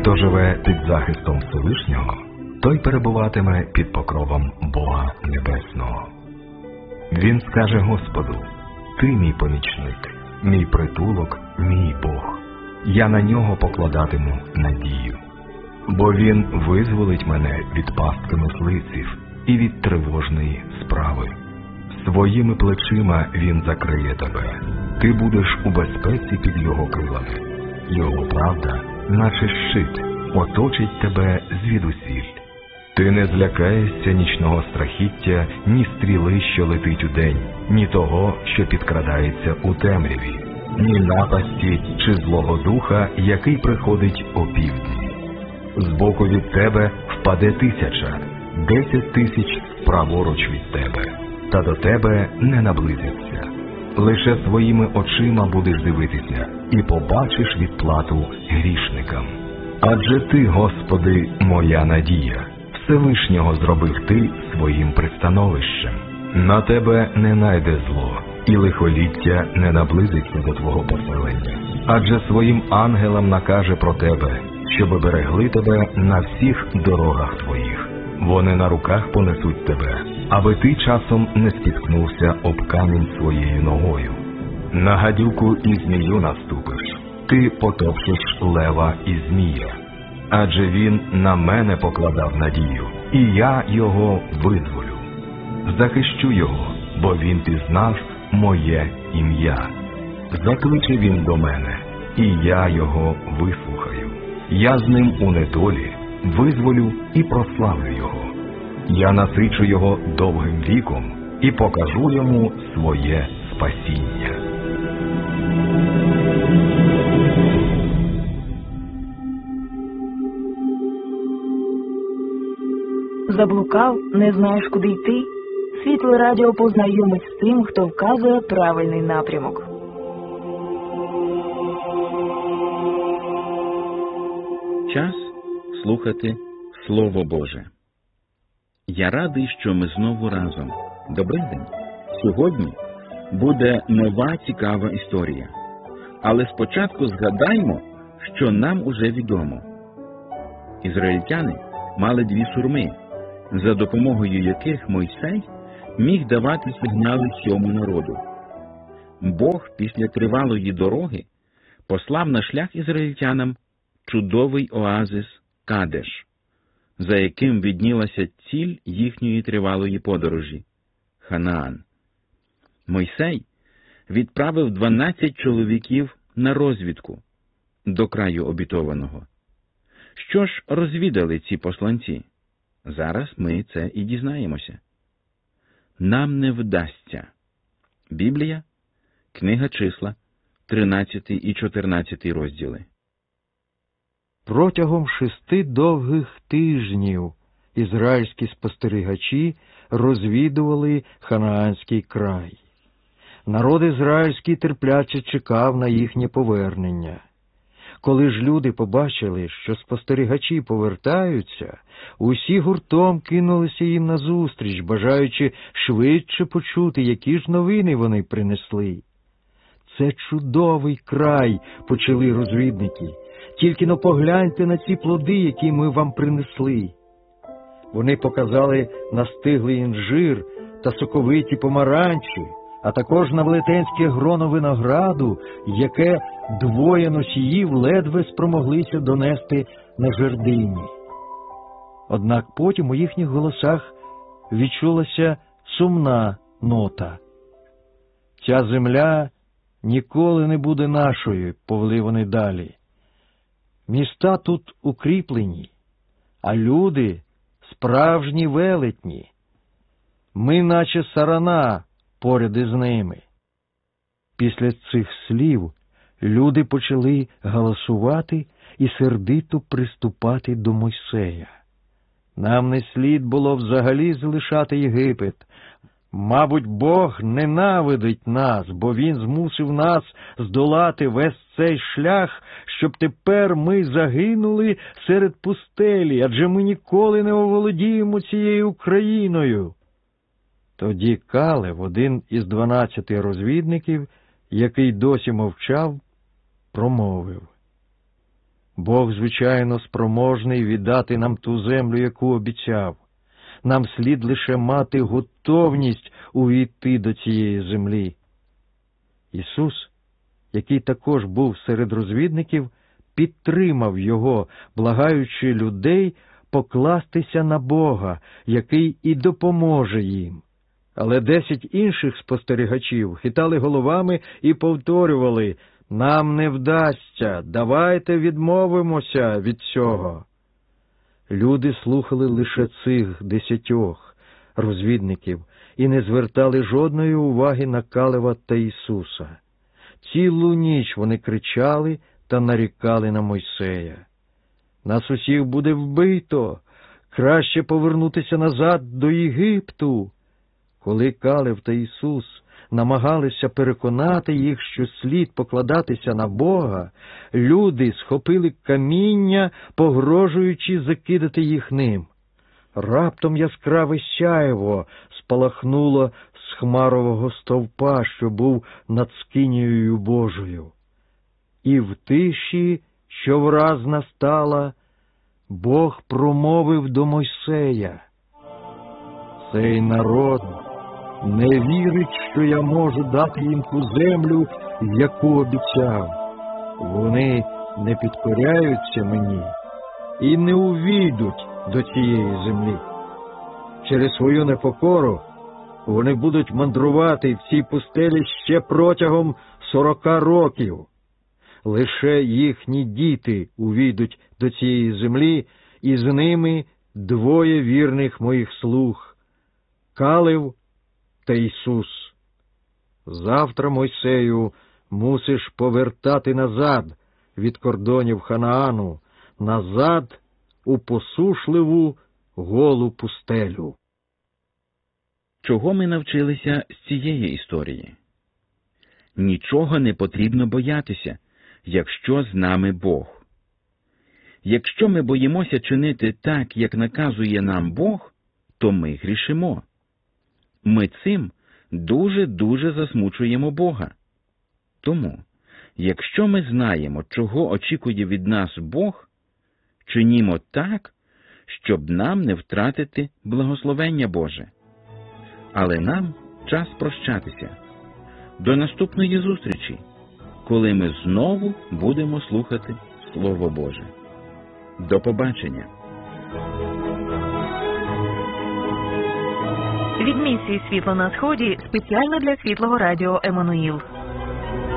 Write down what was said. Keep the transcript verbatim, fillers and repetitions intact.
Хто живе під захистом Всевишнього, той перебуватиме під покровом Бога Небесного. Він скаже Господу: «Ти мій помічник, мій притулок, мій Бог. Я на нього покладатиму надію. Бо він визволить мене від пастки мисливців і від тривожної справи. Своїми плечима він закриє тебе. Ти будеш у безпеці під його крилами. Його правда, наче щит, оточить тебе звідусіль. Ти не злякаєшся нічного страхіття, ні стріли, що летить удень, ні того, що підкрадається у темряві, ні напасті чи злого духа, який приходить опівдні. Збоку від тебе впаде тисяча, десять тисяч праворуч від тебе, та до тебе не наблизиться. Лише своїми очима будеш дивитися і побачиш відплату грішникам. Адже ти, Господи, моя надія, Всевишнього зробив ти своїм пристановищем. На тебе не найде зло, і лихоліття не наблизиться до твого поселення. Адже своїм ангелам накаже про тебе, щоб берегли тебе на всіх дорогах твоїх. Вони на руках понесуть тебе, аби ти часом не спіткнувся об камінь своєю ногою. На гадюку і змію наступиш, ти потопчеш лева і змія. Адже він на мене покладав надію, і я його визволю. Захищу його, бо він пізнав моє ім'я. Закличе він до мене, і я його вислухаю. Я з ним у недолі визволю і прославлю його. Я насичу його довгим віком і покажу йому своє спасіння. Заблукав, не знаєш, куди йти? Світле радіо познайомить з тим, хто вказує правильний напрямок. Час слухати Слово Боже. Я радий, що ми знову разом. Добрий день. Сьогодні буде нова цікава історія. Але спочатку згадаймо, що нам уже відомо. Ізраїльтяни мали дві сурми, за допомогою яких Мойсей міг давати сигнали всьому народу. Бог після тривалої дороги послав на шлях ізраїльтянам чудовий оазис Кадеш, за яким віднілася ціль їхньої тривалої подорожі – Ханаан. Мойсей відправив дванадцять чоловіків на розвідку до краю обітованого. Що ж розвідали ці посланці? Зараз ми це і дізнаємося. Нам не вдасться. Біблія, книга Числа, тринадцятий і чотирнадцятий розділи. Протягом шести довгих тижнів ізраїльські спостерігачі розвідували Ханаанський край. Народ ізраїльський терпляче чекав на їхнє повернення. Коли ж люди побачили, що спостерігачі повертаються, усі гуртом кинулися їм назустріч, бажаючи швидше почути, які ж новини вони принесли. «Це чудовий край», – почали розвідники. «Тільки-но погляньте на ці плоди, які ми вам принесли». Вони показали настиглий інжир та соковиті помаранчі, а також на велетенське гроно винограду, яке двоє носіїв ледве спромоглися донести на жердині. Однак потім у їхніх голосах відчулася сумна нота. «Ця земля ніколи не буде нашою», – повели вони далі. «Міста тут укріплені, а люди справжні велетні. Ми наче сарана поряд із ними». Після цих слів люди почали галасувати і сердито приступати до Мойсея. «Нам не слід було взагалі залишати Єгипет. Мабуть, Бог ненавидить нас, бо Він змусив нас здолати весь цей шлях, щоб тепер ми загинули серед пустелі, адже ми ніколи не оволодіємо цією країною». Тоді Калев, один із дванадцяти розвідників, який досі мовчав, промовив: Бог, звичайно, спроможний віддати нам ту землю, яку обіцяв. Нам слід лише мати готовність увійти до цієї землі. Ісус, який також був серед розвідників, підтримав його, благаючи людей покластися на Бога, який і допоможе їм. Але десять інших спостерігачів хитали головами і повторювали: «Нам не вдасться, давайте відмовимося від цього». Люди слухали лише цих десятьох розвідників і не звертали жодної уваги на Калева та Ісуса. Цілу ніч вони кричали та нарікали на Мойсея: «Нас усіх буде вбито! Краще повернутися назад до Єгипту!» Коли Калев та Ісус намагалися переконати їх, що слід покладатися на Бога, люди схопили каміння, погрожуючи закидати їх ним. Раптом яскраве сяйво спалахнуло з хмарового стовпа, що був над скинією Божою. І в тиші, що враз настала, Бог промовив до Мойсея: «Цей народ не вірить, що я можу дати їм ту землю, яку обіцяв. Вони не підкоряються мені і не увійдуть до цієї землі. Через свою непокору вони будуть мандрувати в цій пустелі ще протягом сорока років. Лише їхні діти увійдуть до цієї землі, і з ними двоє вірних моїх слуг – Калев та Ісус. Завтра, Мойсею, мусиш повертати назад від кордонів Ханаану, назад у посушливу голу пустелю». Чого ми навчилися з цієї історії? Нічого не потрібно боятися, якщо з нами Бог. Якщо ми боїмося чинити так, як наказує нам Бог, то ми грішимо. Ми цим дуже-дуже засмучуємо Бога. Тому, якщо ми знаємо, чого очікує від нас Бог, чинімо так, щоб нам не втратити благословення Боже. Але нам час прощатися. До наступної зустрічі, коли ми знову будемо слухати Слово Боже. До побачення! Від місії «Світло на Сході» спеціально для Світлого Радіо Еммануїл.